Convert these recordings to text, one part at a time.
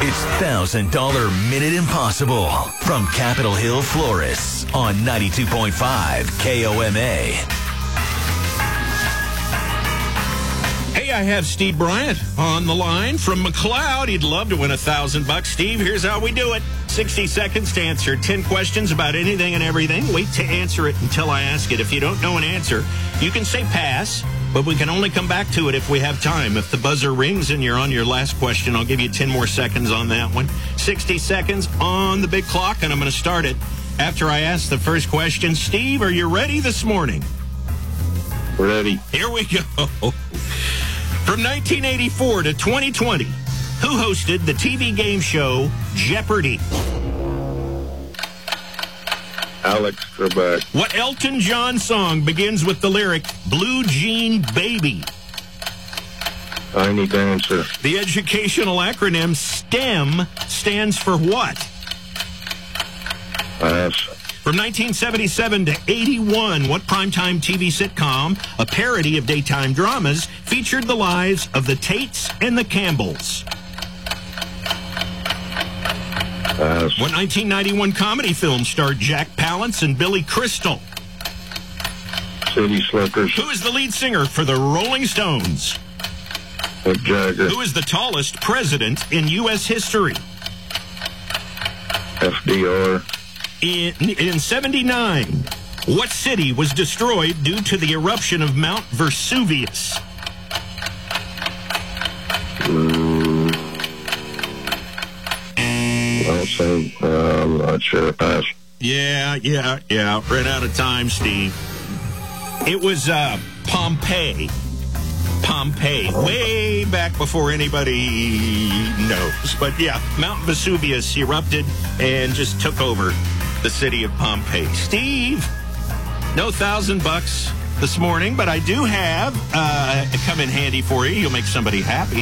It's $1,000 Minute Impossible from Capitol Hill Florists on 92.5 KOMA. Hey, I have Steve Bryant on the line from McLeod. He'd love to win $1,000. Steve, here's how we do it. 60 seconds to answer 10 questions about anything and everything. Wait to answer it until I ask it. If you don't know an answer, you can say pass, but we can only come back to it if we have time. If the buzzer rings and you're on your last question, I'll give you 10 more seconds on that one. 60 seconds on the big clock, and I'm going to start it after I ask the first question. Steve, are you ready this morning? Ready. Here we go. From 1984 to 2020, who hosted the TV game show Jeopardy? Alex Trebek. What Elton John song begins with the lyric, Blue Jean Baby? Tiny Dancer. The educational acronym STEM stands for what? Pass. From 1977 to 81, what primetime TV sitcom, a parody of daytime dramas, featured the lives of the Tates and the Campbells? Pass. What 1991 comedy film starred Jack Palance and Billy Crystal? City Slickers. Who is the lead singer for the Rolling Stones? Mick Jagger. Who is the tallest president in U.S. history? FDR. In 79, what city was destroyed due to the eruption of Mount Vesuvius? I'm not sure. Pass. Yeah. Ran out of time, Steve. It was Pompeii. Pompeii, way back before anybody knows. But yeah, Mount Vesuvius erupted and just took over the city of Pompeii. Steve, no $1,000 this morning, but I do have it come in handy for you. You'll make somebody happy.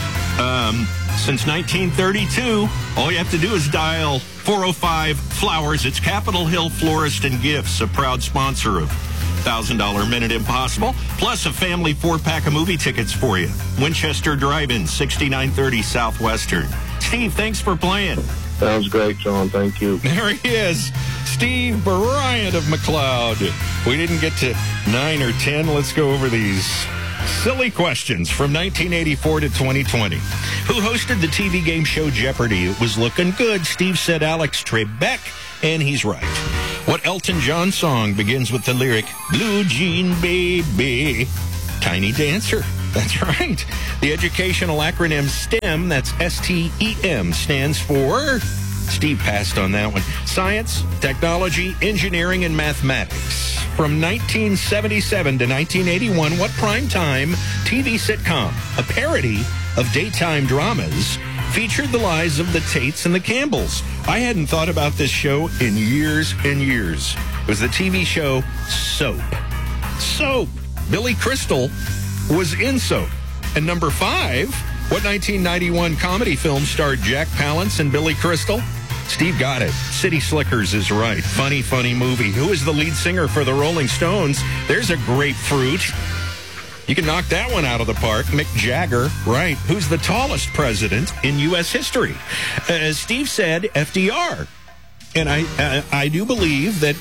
Since 1932, all you have to do is dial 405 Flowers. It's Capitol Hill Florist and Gifts, a proud sponsor of $1,000 Minute Impossible, plus a family 4-pack of movie tickets for you. Winchester Drive-In, 6930 Southwestern. Steve, thanks for playing. Sounds great, John. Thank you. There he is, Steve Bryant of McLeod. We didn't get to 9 or 10. Let's go over these silly questions from 1984 to 2020. Who hosted the TV game show Jeopardy? It was looking good. Steve said Alex Trebek, and he's right. What Elton John song begins with the lyric, Blue Jean Baby? Tiny Dancer. That's right. The educational acronym STEM, that's S-T-E-M, stands for... Steve passed on that one. Science, technology, engineering, and mathematics. From 1977 to 1981, what primetime TV sitcom, a parody of daytime dramas, featured the lives of the Tates and the Campbells? I hadn't thought about this show in years and years. It was the TV show Soap. Soap. Billy Crystal was in Soap. And number 5, what 1991 comedy film starred Jack Palance and Billy Crystal? Steve got it. City Slickers is right. Funny movie. Who is the lead singer for the Rolling Stones? There's a grapefruit. You can knock that one out of the park. Mick Jagger, right. Who's the tallest president in U.S. history? As Steve said, FDR. And I do believe that,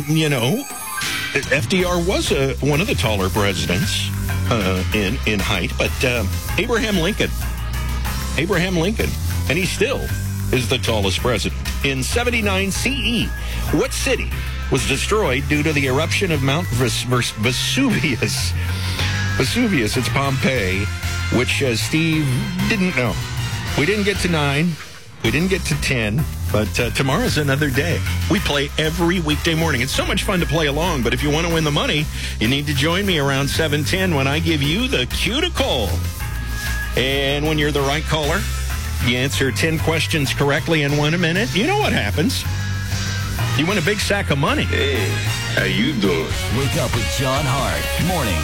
FDR was one of the taller presidents in height, but Abraham Lincoln. And he still is the tallest president. In 79 CE, what city was destroyed due to the eruption of Mount Vesuvius? Vesuvius, it's Pompeii, which Steve didn't know. We didn't get to 9. We didn't get to 10. But tomorrow's another day. We play every weekday morning. It's so much fun to play along, but if you want to win the money, you need to join me around 7:10 when I give you the cue to call. And when you're the right caller, you answer 10 questions correctly in 1 minute. You know what happens. You win a big sack of money. Hey, how you doing? Wake up with John Hart. Mornings